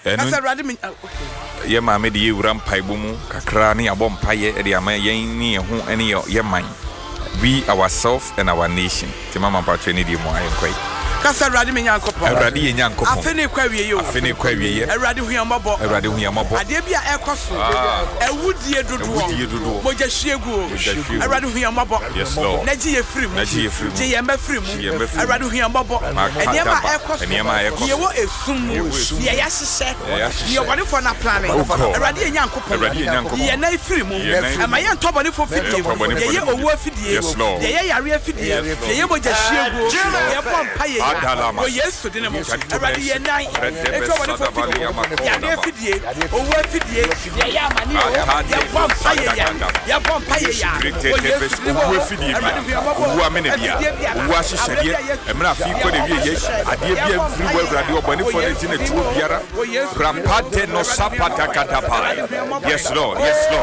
Kasa Awurade me ye ma me de yewura mpaibo mu kakra ne abom paye e de ama yen ne ho ene ye man we ourselves and our nation ti mama patwe ne di mo ayenkwai Kasa Awurade me nyankopon Awurade ye nyankopon afene kwa wiye yo afene kwa wiye Awurade huyamabo ade bia ekoso ewudie dodo moja hwiegu Awurade huyamabo yes lord naji ye free mu je ye mba free mu Awurade huyamabo enema ekoso ye wo esum ye ya hyehyɛ ye bone for na plan Awurade ye nyankopon ye na free mu ama ye ntobone for fidie ye ye owu afidie ye ye yare afidie ye ye moja hwiegu ye pompa ye oh yes dine mo Awurade ye nan ntobone for fidie ya na fidie owu afidie ye ya amani ye pompa ye ya pompa ye ya owu afidie owu amene bia owu ahyehyɛ emra afi ko de wie ye ade bia free wo Awurade obone for ne tine tuo biara rapate no sapata katapa yes lord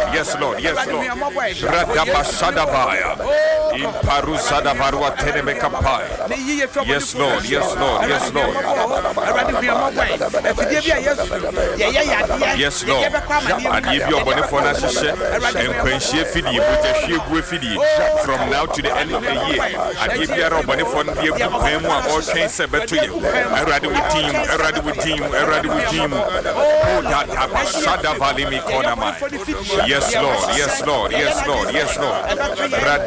radaba sadabaya imparu sadabarwa teneme kapai yes lord yes lord ade bia obone for na hyehyɛ enkwanhie fidie boja hwiegu fidie from now to the end of the year ade biara obone for no bia kwan mu a o twen se beto ye Awurade with team oh that Shada Valley me corner man yes lord